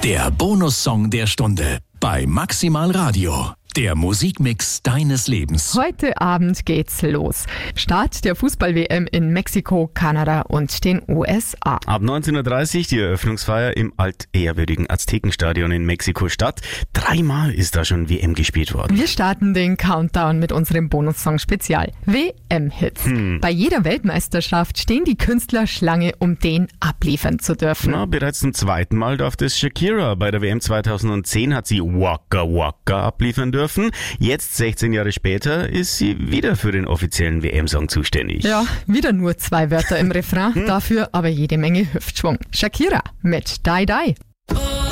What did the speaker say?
Der Bonussong der Stunde bei Maximal Radio. Der Musikmix deines Lebens. Heute Abend geht's los. Start der Fußball-WM in Mexiko, Kanada und den USA. Ab 19:30 Uhr die Eröffnungsfeier im altehrwürdigen Aztekenstadion in Mexiko-Stadt. 3-mal ist da schon WM gespielt worden. Wir starten den Countdown mit unserem Bonussong-Spezial. WM-Hits. Bei jeder Weltmeisterschaft stehen die Künstler Schlange, um den abliefern zu dürfen. Bereits zum 2. Mal darf das Shakira. Bei der WM 2010 hat sie Waka Waka abliefern dürfen. Jetzt, 16 Jahre später, ist sie wieder für den offiziellen WM-Song zuständig. Ja, wieder nur 2 Wörter im Refrain, dafür aber jede Menge Hüftschwung. Shakira mit Die Die.